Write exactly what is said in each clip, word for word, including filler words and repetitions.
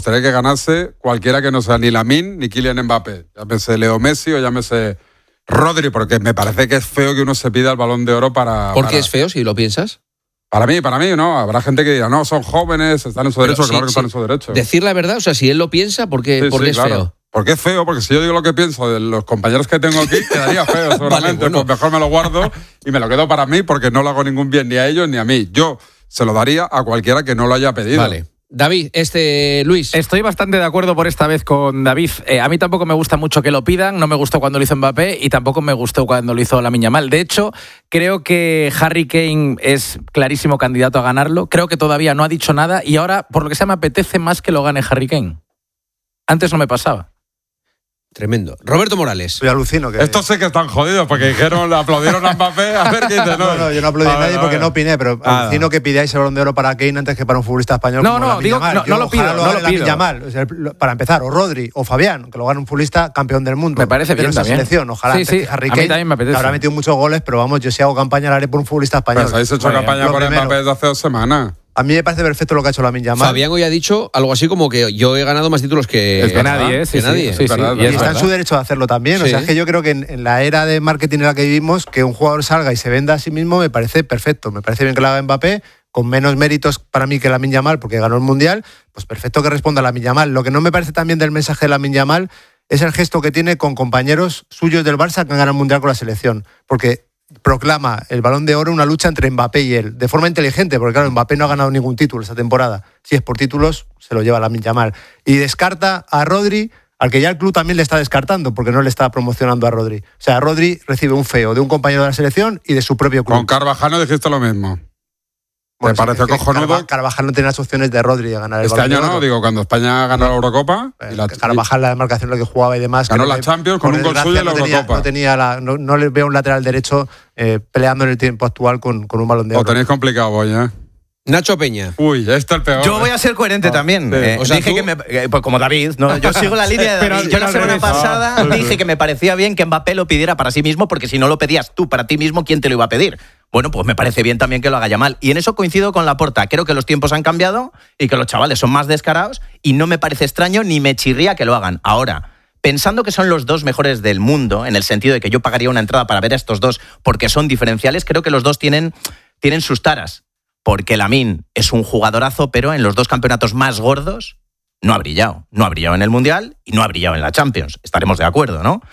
gustaría que ganase cualquiera que no sea ni Lamine ni Kylian Mbappé. Llámese Leo Messi o llámese Rodri, porque me parece que es feo que uno se pida el Balón de Oro para... ¿Por qué para... es feo, si lo piensas? Para mí, para mí, ¿no? Habrá gente que dirá, no, son jóvenes, están en su derecho, sí, claro que sí. están en su derecho. Decir la verdad, o sea, si él lo piensa, ¿por qué, Sí, ¿por sí, qué es claro. feo? Porque es feo, porque si yo digo lo que pienso de los compañeros que tengo aquí, quedaría feo seguramente. Vale, bueno. Pues mejor me lo guardo y me lo quedo para mí porque no le hago ningún bien ni a ellos ni a mí. Yo se lo daría a cualquiera que no lo haya pedido. Vale. David, este Luis. Estoy bastante de acuerdo por esta vez con David. Eh, a mí tampoco me gusta mucho que lo pidan, no me gustó cuando lo hizo Mbappé y tampoco me gustó cuando lo hizo Lamine Yamal. De hecho, creo que Harry Kane es clarísimo candidato a ganarlo. Creo que todavía no ha dicho nada y ahora, por lo que sea, me apetece más que lo gane Harry Kane. Antes no me pasaba. Tremendo. Roberto Morales. Yo alucino que... Estos sí que están jodidos porque dijeron, le aplaudieron a Mbappé. A ver qué dice, No, no. no, yo no aplaudí a, a ver, nadie a porque ver. no opiné, pero Ah, alucino que pidáis el Balón de Oro para Kane antes que para un futbolista español. No, como no, Lamine digo, Yamal. no, Yo no lo pido, ojalá no gane lo Lamine pido. Yamal. O sea, para empezar, o Rodri o Fabián, que lo gane un futbolista campeón del mundo. Me parece bien esa también. selección, ojalá. Sí, antes sí, que Harry a mí Kane, también me apetece. que habrá metido muchos goles, pero vamos, yo si hago campaña la haré por un futbolista español. Pues habéis hecho Muy bien. campaña Lo por primero. Mbappé desde hace dos semanas. A mí me parece perfecto lo que ha hecho Lamine Yamal. Fabián hoy ha dicho algo así como que yo he ganado más títulos que, Es Que verdad, nadie, ¿eh? Sí, que sí, nadie. sí, Es sí, verdad, y Y es está en verdad. su derecho de hacerlo también. Sí. O sea, es que yo creo que en, en la era de marketing en la que vivimos, que un jugador salga y se venda a sí mismo me parece perfecto. Me parece bien que lo haga Mbappé, con menos méritos para mí que Lamine Yamal, porque ganó el Mundial. Pues perfecto que responda a Lamine Yamal. Lo que no me parece también del mensaje de Lamine Yamal es el gesto que tiene con compañeros suyos del Barça que han ganado el Mundial con la selección. Porque proclama el Balón de Oro una lucha entre Mbappé y él, de forma inteligente, porque claro, Mbappé no ha ganado ningún título esta temporada. Si es por títulos, se lo lleva Lamine Yamal. Y descarta a Rodri, al que ya el club también le está descartando, porque no le está promocionando a Rodri. O sea, Rodri recibe un feo de un compañero de la selección y de su propio club. Con Carvajal no dijiste lo mismo. Bueno, ¿Te pareció es que cojonudo? Carva- Carvajal no tiene las opciones de Rodri de ganar el Este Balón de año no, Oro. digo, cuando España ganó la Eurocopa. Y la, Carvajal, la demarcación en la que jugaba y demás. Ganó creo la que, Champions por con un gol desgracia, suyo en la no tenía- Eurocopa. No, tenía la, no, no le veo un lateral derecho eh, peleando en el tiempo actual con, con un Balón de Lo Oro. tenéis complicado hoy, ¿eh? Nacho Peña. Uy, este es el peor. Yo voy a ser coherente Ah, también. sí. Eh, O sea, dije tú- que me, eh, pues como David, ¿no? Yo sigo la línea de Pero- David. Yo pero la al semana revés. pasada Ah, sí, dije sí. que me parecía bien que Mbappé lo pidiera para sí mismo, porque si no lo pedías tú para ti mismo, ¿quién te lo iba a pedir? Bueno, pues me parece bien también que lo haga Yamal. Y en eso coincido con Laporta. Creo que los tiempos han cambiado y que los chavales son más descarados y no me parece extraño ni me chirría que lo hagan. Ahora, pensando que son los dos mejores del mundo, en el sentido de que yo pagaría una entrada para ver a estos dos porque son diferenciales, creo que los dos tienen, tienen sus taras. Porque Lamine es un jugadorazo, pero en los dos campeonatos más gordos no ha brillado. No ha brillado en el Mundial y no ha brillado en la Champions. Estaremos de acuerdo, ¿no?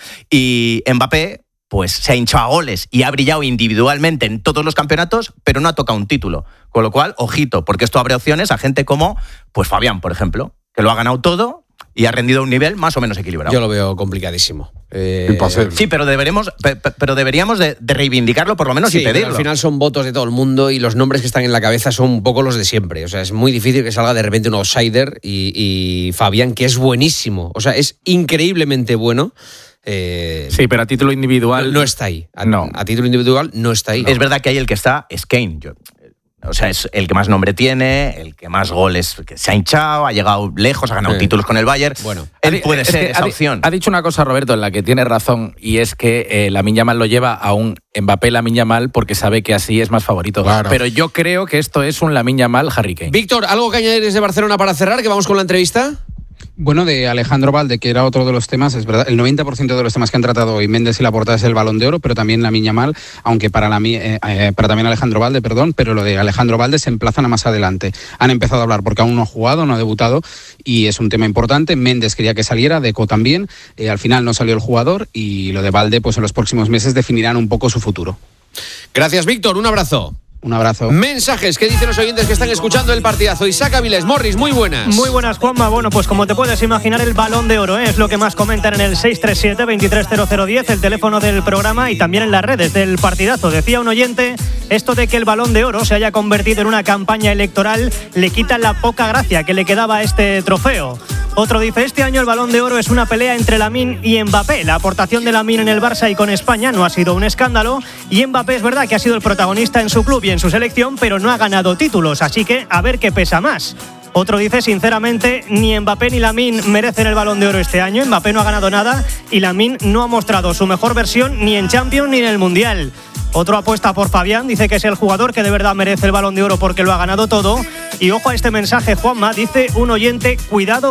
Y Mbappé, pues se ha hinchado a goles y ha brillado individualmente en todos los campeonatos, pero no ha tocado un título. Con lo cual, ojito, porque esto abre opciones a gente como pues Fabián, por ejemplo, que lo ha ganado todo y ha rendido a un nivel más o menos equilibrado. Yo lo veo complicadísimo. Eh, Imposible. Sí, pero deberemos, pe- pe- pero deberíamos de, de reivindicarlo por lo menos Sí, y pero pedirlo. al final son votos de todo el mundo y los nombres que están en la cabeza son un poco los de siempre. O sea, es muy difícil que salga de repente un outsider y, y Fabián, que es buenísimo. O sea, es increíblemente bueno. Eh, Sí, pero a título individual no, no está ahí. A, No. a título individual no está ahí. Es verdad que ahí el que está es Kane. Yo- o sea, es el que más nombre tiene, el que más goles que se ha hinchado, ha llegado lejos, ha ganado Sí. títulos con el Bayern. Bueno. Él puede Es ser que esa ha, di- opción. ha dicho una cosa, Roberto, en la que tiene razón, y es que eh, Lamine Yamal lo lleva a un Mbappé Lamine Yamal porque sabe que así es más favorito. Claro. Pero yo creo que esto es un Lamine Yamal Harry Kane. Víctor, ¿algo que añadir desde Barcelona para cerrar? Que vamos con la entrevista. Bueno, de Alejandro Valde, que era otro de los temas, es verdad, el noventa por ciento de los temas que han tratado hoy Méndez y Laporta es el Balón de Oro, pero también Lamine Yamal, aunque para, la, eh, eh, para también Alejandro Valde, perdón, pero lo de Alejandro Valde se emplazan a más adelante. Han empezado a hablar porque aún no ha jugado, no ha debutado y es un tema importante. Méndez quería que saliera, Deco también, eh, al final no salió el jugador y lo de Valde, pues en los próximos meses definirán un poco su futuro. Gracias, Víctor. Un abrazo. Un abrazo. Mensajes que dicen los oyentes que están escuchando el partidazo. Isaac Avilés, Morris, muy buenas. Muy buenas, Juanma. Bueno, pues como te puedes imaginar, el Balón de Oro, ¿eh? Es lo que más comentan en el seis tres siete, veintitrés cero cero diez, el teléfono del programa y también en las redes del partidazo. Decía un oyente, esto de que el Balón de Oro se haya convertido en una campaña electoral le quita la poca gracia que le quedaba a este trofeo. Otro dice, este año el Balón de Oro es una pelea entre Lamine y Mbappé. La aportación de Lamine en el Barça y con España no ha sido un escándalo y Mbappé es verdad que ha sido el protagonista en su club y en su selección, pero no ha ganado títulos, así que a ver qué pesa más. Otro dice, sinceramente, ni Mbappé ni Lamine merecen el Balón de Oro este año. Mbappé no ha ganado nada y Lamine no ha mostrado su mejor versión ni en Champions ni en el Mundial. Otro apuesta por Fabián, dice que es el jugador que de verdad merece el Balón de Oro porque lo ha ganado todo. Y ojo a este mensaje, Juanma, dice un oyente, cuidado